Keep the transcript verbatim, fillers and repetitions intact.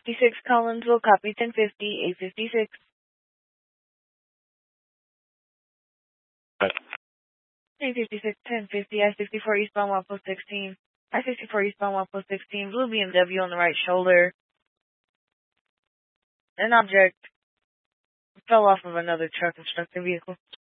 fifty-six Collinsville, copy ten fifty, eight fifty-six. Right. eight fifty-six, ten fifty, I sixty-four eastbound, one post sixteen. I sixty-four eastbound, one post sixteen, blue B M W on the right shoulder. An object fell off of another truck and struck the vehicle.